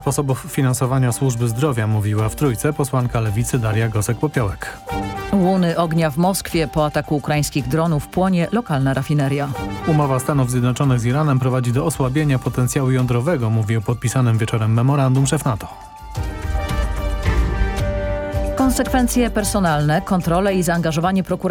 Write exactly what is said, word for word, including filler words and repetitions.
sposobów finansowania służby zdrowia mówiła w Trójce posłanka Lewicy Daria Gosek-Popiołek. Łuny ognia w Moskwie. Po ataku ukraińskich dronów płonie lokalna rafineria. Umowa Stanów Zjednoczonych z Iranem prowadzi do osłabienia potencjału jądrowego, mówi o podpisanym wieczorem memorandum szef NATO. Konsekwencje personalne, kontrole i zaangażowanie prokuratora